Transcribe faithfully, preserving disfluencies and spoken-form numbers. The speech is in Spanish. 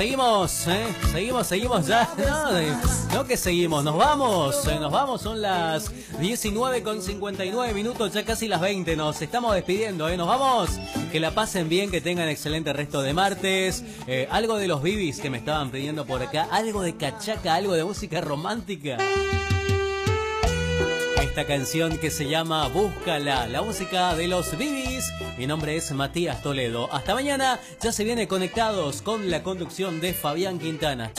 seguimos, ¿eh? Seguimos, seguimos ya. No, no que seguimos, nos vamos, eh, nos vamos, son las diecinueve con cincuenta y nueve minutos, ya casi las veinte, nos estamos despidiendo, ¿eh? Nos vamos, que la pasen bien, que tengan excelente resto de martes. Eh, algo de los Bibis que me estaban pidiendo por acá, algo de cachaca, algo de música romántica. Esta canción que se llama Búscala, la música de los Bibis. Mi nombre es Matías Toledo. Hasta mañana, ya se viene Conectados con la conducción de Fabián Quintana.